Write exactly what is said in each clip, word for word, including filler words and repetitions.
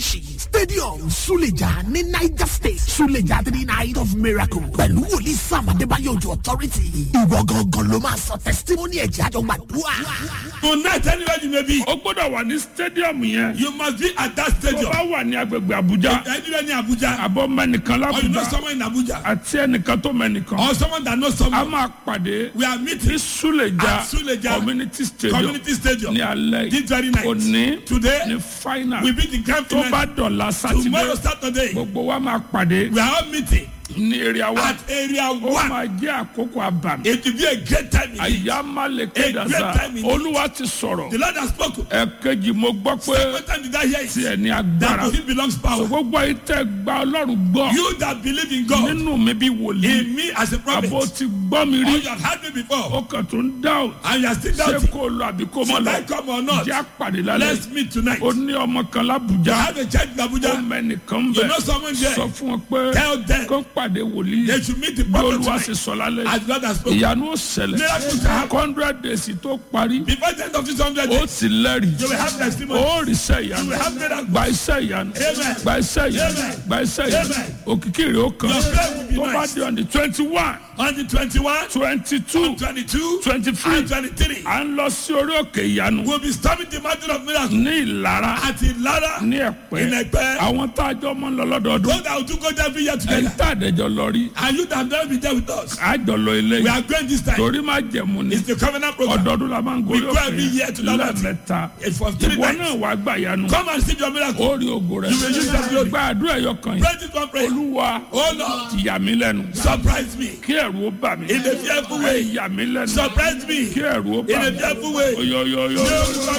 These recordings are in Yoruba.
Township Stadium Suleja ní Niger State Suleja three night of miracle pẹ̀lú wòlíì Sam Adébáyọ̀ Òjó authority. Ìwọ gangan ló máa sọ testimony ẹ̀jẹ̀ àjọ gbàdúrà. Tonight anywhere you may be. ó gbọ́dọ̀ wà ní stadium yẹn. You must be at that stadium. tó bá wà ní agbègbè Abuja. Anywhere ní Abuja. àbọ̀ mẹ́nìkan Or you know l'Abuja. someone in Abuja. àti ẹnìkan tó mẹ́nìkan. Or someone that knows a someone. máa pàdé We are meeting ní Suleja at Suleja community stadium Community Stadium. ní alẹ́ This very night. òní Today ní final we be the grand tó bá finale. dọ̀la Tomorrow sátidé Saturday. gbogbo wa máa pàdé We are all meeting ní area wa. at area ó one. máa jẹ́ àkókò àbàmì. It will be a great time indeed. àyàmálẹ̀ A great kédàsá time indeed. olúwa ti sọ̀rọ̀. The Lord has spoken. ẹ̀kejì mo gbọ́ pé Second time did I hear tí it? ẹ ní That agbára. to him belongs power. gbogbo ayé tẹ́ gba ọlọ́run gbọ́. You that believe in God, nínú mi bí wòlíì. in me as a prophet, àbò or ti gbọ́ mi you rí. have heard me before, ó kàn tó ń dáhùn. and you are still ṣé doubting, kó lọ àbí kó mọ̀ should lọ. I come or not? jẹ́ àpàdé lálẹ́. Let's meet tonight. ó ní ọmọ kan I l'Abuja. have a church in ó Abuja. mẹ́nìkan You bẹ̀. know someone there. sọ fún wọn pé Tell them kó pàdé wòlíì. they should meet the bí prophet olúwa ṣe tonight. sọ lálẹ́. As God has spoken. ìyanu ó ṣẹlẹ̀. Miracle shall happen. hundred days tó parí. Before the end of this hundred ó days, ti lẹ́rìí. you will have testimony. ó rí iṣẹ́ You ìyanu. will have miracle. gba iṣẹ́ ìyanu. Amen. gba iṣẹ́ ìyanu. Amen. gba iṣẹ́ ìyanu. Amen. òkìkí rẹ̀ ó kàn. Your prayer will be tó bá nice. di on the twenty one On the twenty-one, twenty two twenty-two, twenty three and twenty-three, à ń lọ sí orí òkè ìyanu. we'll be storming the mountain of miracles ní Ìlara at Ilara. ní In Ẹ̀pẹ́. Ẹ̀pẹ́. àwọn tá a jọ mọ́ ń lọ lọ́dọọdún. Those that will do God every year ẹ̀yin together. tá a dẹjọ́ lọ rí. And you that have never been there with us. a jọ lọ ilé We yìí. are going this time. torí má jẹ̀mú ni. It's the covenant program. ọdọọdún la máa ń We gorí go every year òkè to that mountain. lẹ́ẹ̀mẹ́ta. It's for three ìwọ nights. náà wàá gbà yanu. Come and receive your miracle. ó rí ògo rẹ̀. You will use your glory. gba àdúrà ẹyọ kan yìí. Pray this one prayer. olúwa Oh Lord, yà mí lẹ́nu. surprise me kí ẹ̀rù ó bà mí. in a fearful ẹ way. yà mí lẹ́nu. Surprise me kí ẹ̀rù ó bà in a mí. fearful way. oyoyoyo. Ní orúkọ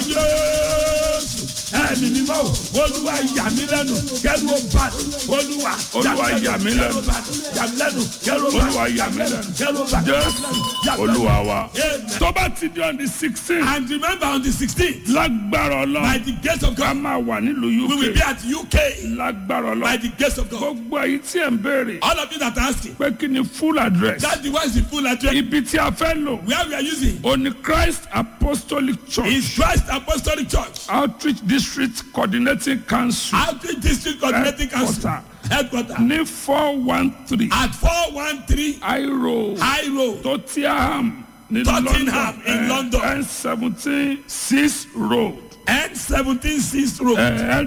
Jésù. Ẹ̀mí ni mo, Olúwa yà mí lẹ́nu, kẹ́rù ó bà mí. Olúwa Olúwa yà mí lẹ́nu. kẹ́rù ó bà mí. Yà mí lẹ́nu, kẹ́rù ó bà mí. olúwa yà mí lẹ́nu. Kẹ́rù ó bà mí. jésù olúwa wa. Amen. tó bá ti di on the sixteen. And remember on the sixteenth, lágbára by ọlọ́run. the grace of a God, máa wà nílùú we will U be K. at U K lágbára by ọlọ́run. the grace of God. gbogbo èyí tí ẹ̀ ń béèrè. All of you that are asking, pé kí ni full address. that's the one is the full address. ibi tí a fẹ́ lò. Where we are using ó ní Christ Apostolic Church. is Christ Apostolic Church, Outreach District Coordinating Council. Outreach District Coordinating Council, headquarter ní four one three at four one three High Road. High Road, Tottenham ní Tottenham in Eh, London. N seventeen six Road. N seventeen six Road, N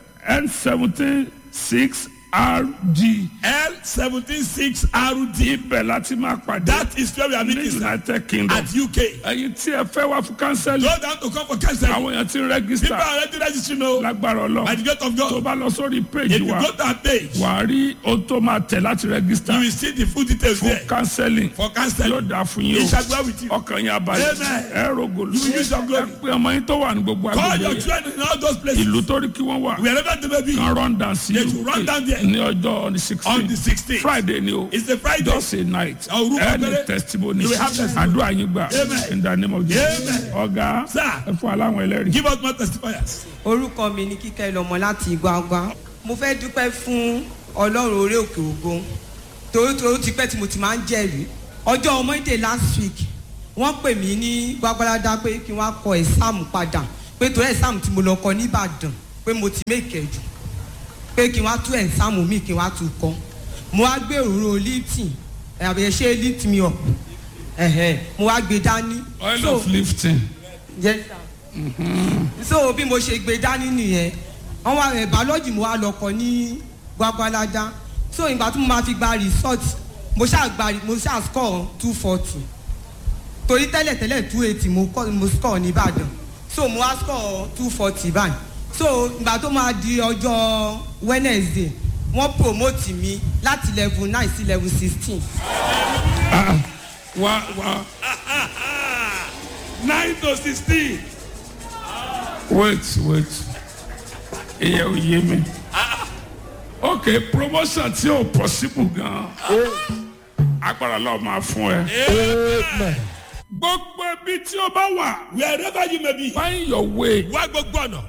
seventeen six R D. L seventeen six R D. ibẹ̀ láti máa pàdé. That is where we are ní meeting, sir, United Kingdom. at U K. ẹ̀yin tí ẹ fẹ́ wá fún kánsẹ́lì. Go down to come for counseling. àwọn èèyàn ti ń People rẹ́gísítà. are already registering now lágbára by ọlọ́run. the grace of tó God. bá lọ sórí If péjì you wa. go to our page, wà á rí ohun tó máa tẹ̀ láti you rẹ́gísítà. will see the full details fún there kánsẹ́lì. for yóò counseling. dáa fún yín It o. shall go with you. ọkàn yín abalẹ̀. Amen. ẹ rògòlù. You will use your glory. ẹ pé ọmọ yín tó wà ní gbogbo Call agbègbè your yẹn. children in all those places. ìlú tó rí kí wọ́n wà. Wherever they may be, kan run down sí They should run down there. ní ọjọ́ on the on sixteen. the sixteenth. Friday ni o. It's a Friday. just a night. Orúkọ any péré. testimony. You will have testimony. àdúrà yín gbà. Amen. in the name of Jesus. Amen. ọ̀gá Sir. ẹ fún aláwọn ẹlẹ́rìí. Give us more testifiers. orúkọ mi ni Kíkẹ́ lọ́mọ láti Ìgbàgbà. Mo fẹ́ dúpẹ́ fún Ọlọ́run orí òkè ògo torí torí ti pẹ́ tí mo ti máa ń jẹ́rìí. Ọjọ́ Monday last week wọ́n pè mí ní Gbàgbàládá pé kí wọ́n kọ ẹ̀sáàmù padà pé torí ẹ̀sáàmù tí mo lọ kọ ní Ìbàdàn pé mo ti mékè jù pé kí wọ́n tú ẹ̀sáàmù mi kí wọ́n tú kọ́. Mo wá gbé òróró lifting àbẹ̀ ṣe lift me up ẹ̀hẹ̀ mo wá gbé dání. oil So- of lifting. Yes, sir. So bí mo ṣe gbé dání nìyẹn wọn wá rẹ bàọ́lọ́jì mo wá lọ kọ ní Gbàgbàládá so ìgbà tí mo máa fi gba result mo ṣáà gba mo ṣáà score two forty torí tẹ́lẹ̀tẹ́lẹ̀ two eighty mo kọ́ mo score ní Ìbàdàn so mo wá score two forty báyìí so ìgbà tó máa di ọjọ́ Wednesday wọ́n promote mi láti level nine sí level sixteen. wá wá Nine to sixteen. wait wait ìyẹn ò yé mi. ok promotion tí ò possible gan. agbára lọ́ọ́ máa fún ẹ. gbogbo ibi tí o bá wà. Wherever you may be. Find your way. Wá gbogbo ọ̀nà.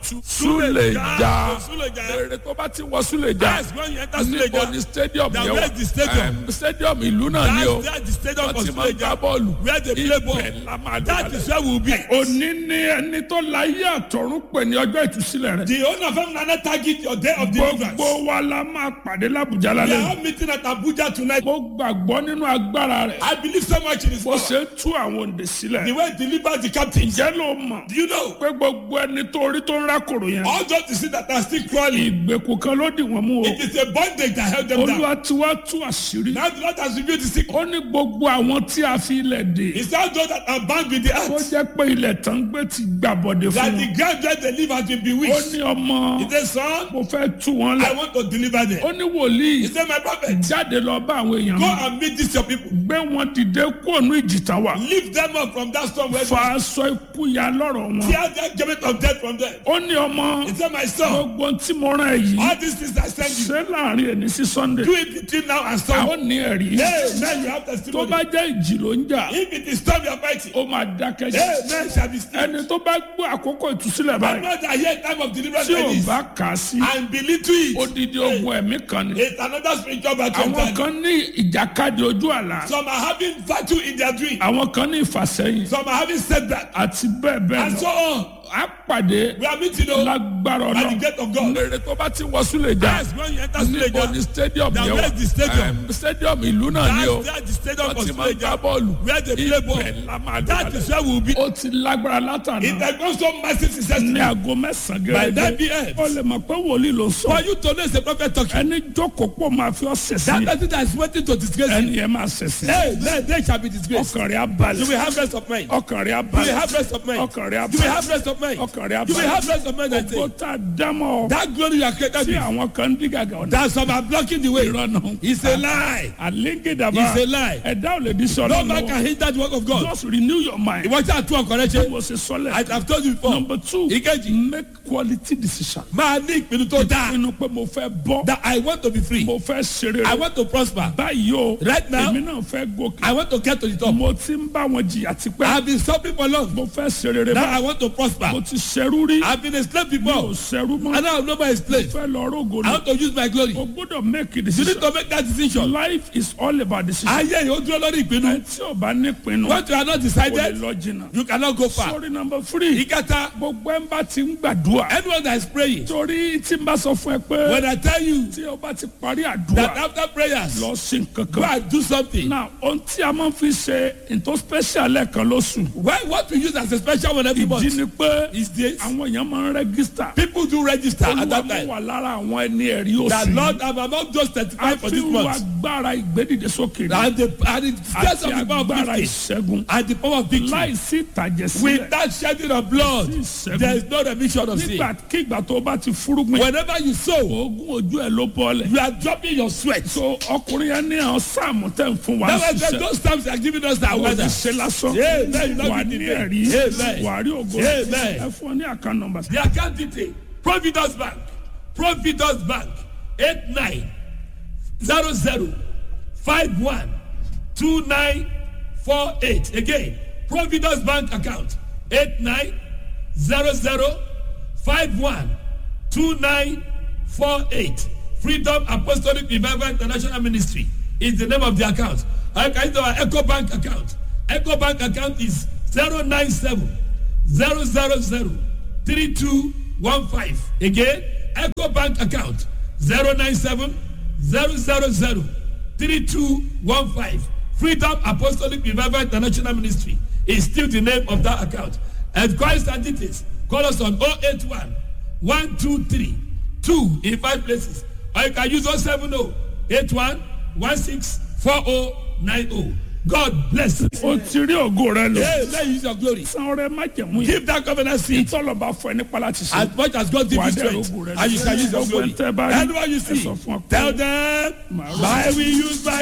Suleja. Suleja. Èrè tó bá ti wọ Suleja. Yes, when you enter Suleja. Níbo ni stadium Now yẹn where's the stadium? Um, stadium ìlú náà ni o. That's the stadium for Wọ́n ti máa ń Suleja. gbá bọ́ọ̀lù. Where they play ball. Ibẹ̀ la máa lọ That is where we will be. Òní ni ẹni tó láyé àtọ̀run pè ní ọjọ́ ìtúsílẹ̀ rẹ̀. The owner of Nana target your day of deliverance. Gbogbo wa la máa pàdé l'Abuja We are lálẹ́. all meeting at Abuja tonight. Mo gbàgbọ́ nínú agbára rẹ̀. I believe so much in his Bó word. ṣe tú àwọn òǹdè sílẹ̀. The way he delivers the captives. Ǹjẹ́ ló mọ̀? Do you know? Pé gbogbo ẹni tó rí tó ń rákòrò yẹn. All those you see that are still crawling. Ìgbèkùn kan ló dì wọ́n mú o. It is a bondage that held them down. Olúwa tí wàá tú àṣírí. Now the Lord has revealed the secret. Ó ní gbogbo àwọn tí a fi ilẹ̀ dè. It's not those that are bound with the Ó earth. jẹ́ pé ilẹ̀ tán gbé ti gbàbọ̀dé That fún the wọn. ground where they live has been Ó bewitched. ní ọmọ. He said, son, Mo fẹ́ tú wọn I lẹ̀. want to deliver them. Ó ní wòlíì. He said, my prophet, Jáde lọ bá àwọn èèyàn. go and meet these your people. Gbé wọn dìde kúrò ní ìjìtá wa. Lift them up from that storm where they Fa aṣọ ikú ya lọ́rọ̀ wọn. tear that garment of death from them. Ó ní ọmọ. He said, my son, Gbogbo tí mo rán ẹ yìí. all these things I send you, Ṣé láàrin ẹni sí Sunday? do it between now and storm. Àwọn ní ẹ̀rí. Hey, man, you have Tó testimony. bá jẹ́ ìjì ló ń jà. If it is storm you are fighting, Ó máa dákẹ́ jẹ́. hey, man shall be still. Ẹni tó bá gbọ́ àkókò ìtúsílẹ̀ I báyìí. know that here time of deliverance Tí like ò this, bá kà á sí. and belittle it. Odidi ogun ẹ̀mí kan ni. It's another spiritual battle. Àwọn kan ní ìjàkadì ojú àlá. Some are having battle in their dream. Àwọn kan ní ìfàsẹ́yìn. Some are having setback. Àti bẹ́ẹ̀ bẹ́ẹ̀ And so lọ. on. A pàdé We are meeting on lágbára by the ọ̀nà. gate of God. Lèrè tó bá ti wọ Suleja. Yes, when you enter Níbo ni Suleja, stadium now yẹn where's the stadium? Um, Stadium ìlú náà ni o. that's that's the stadium Wọ́n for ti máa ń gbá Suleja. bọ́ọ̀lù. Where they play ball. Ibẹ̀ la máa That is dé. where we will be. Ó ti lágbára látàná. It has gone so massive success. Ní aago mẹ́sàn-án By nine gẹ́gẹ́. p m Ó lè mọ̀ pé wòlíì ló sọ. For you to know it's a prophet talking. Ẹni jókòó pọ̀ máa fi ọ̀sẹ̀ That sí. person that is waiting to disgrace you. Ẹni yẹn máa ṣẹ̀ sí. Hey, then they shall be disgraced. Ọkàn rẹ̀ á You balẹ̀. will have rest of mind. Ọkàn rẹ̀ á You will balẹ̀. have rest of mind. Ọkàn rẹ̀ á You will balẹ̀. have rest of mind. Ọkàn rẹ̀ á You will balẹ̀. have rest of mind. I Kó say. tá a dámọ̀. That glory you are created Tí with. àwọn kan ń dí gàgà ọ̀dà. That some are blocking the way. Ìrọ̀nà. It's a lie. Àlégédàbà. It's a lie. Ẹ̀dá ò lè di sọ No man lọ́wọ́. can hinder the work of God. Just renew your mind. Ìwọ́n tí a tún ọkọ̀ rẹ ṣe. Mo ṣe sọ́lẹ̀. I have told you before. Number two. Ìkejì. Make quality decision. Máa ní ìpinnu tó dáa. Pinnu pé mo fẹ́ bọ́. That I want to be free. Mo fẹ́ ṣeré. I want to prosper. Báyìí o. Right now. Èmi náà fẹ́ gòkè. I want to get to the top. Mo ti ń bá wọn jìyà I tipẹ́. have been suffering for long. Mo fẹ́ ṣeré Now báyìí. I want to prosper. Mo ti ṣerú rí. I have been a slave Mi ò before. ṣerú mọ́. And now I'm not my slave. Fẹ́ lọ rógò I ni. want to use my glory. O gbọ́dọ̀ make a You need decision. to make that decision. Life is all about decision. Ayé yìí ó dúró lórí ìpinnu. Tí o bá ní pinnu. What you are not O lè decided, lọ jìnnà. you cannot go far. Sorry number three. Ìkẹta, Gbogbo ẹ̀ ń bá ti ń gbàdúrà. anyone that is praying, Torí tí n bá sọ fún ẹ pé. when I tell you Tí o bá ti parí that àdúrà. after prayers, Lọ sí go nǹkankan. and do something. Now ohun tí a máa ń fi ṣe ntọ́ special lẹ́ẹ̀kan lóṣù. Why what we use as a special one every Ìdí month ni pé is this. àwọn èèyàn máa ń rẹ́gísítà. People do register at Olúwa that mú time. wà lára àwọn ẹni ẹ̀rí That òsì. Lord, I'm among those A thirty-five for fi this wá month. agbára ìgbédìde sókè. And the and the stress Àti of the power of agbára victory ìṣẹ́gun. and the power of victory. Láìsí ìtàjẹ̀ sílẹ̀. Without shedding of blood, there is no remission of sin. Nígbàkigbà tó o bá ti fúrúgbìn. Whenever you sow, Oògùn ojú ẹ̀ ló bọ́ọ̀lẹ̀. you are dropping your sweat. So ọkùnrin yẹn ní àwọn sáàmù tẹ̀ ń fún wa That was ṣiṣẹ́. those times they are giving us that Wọ́n weather. ti ṣe lásán. Amen. You know Wà we ní did ẹ̀rí. it. Amen. Wà á rí ògo. Amen. Ẹ fún ọ ní account number. The account detail, Providence Bank, Providence Bank, eight nine zero zero five one two nine four eight. Again, Providence Bank account, eight nine zero zero five one two nine four eight. Freedom Apostolic Revival International Ministry is the name of the account. I can use our Echo Bank account. Echo Bank account is zero nine seven zero zero zero three two one five. Again, Echo Bank account zero nine seven zero zero zero three two one five. Freedom Apostolic Revival International Ministry is still the name of that account. And Christ and details, call us on oh eight one one two three two in five places. Or you can use oh seven oh eight one one six four oh nine oh. God bless you. O ti rí ògo rẹ lò. Hey, let you use your glory. San ọrẹ májẹ̀mú yìí. Give that covenant seed Ìtọ́lọ̀bá fún ẹ nípa láti ṣe. as much as God gives you strength. And you can use your glory. Anyone you see, tell them, I will use my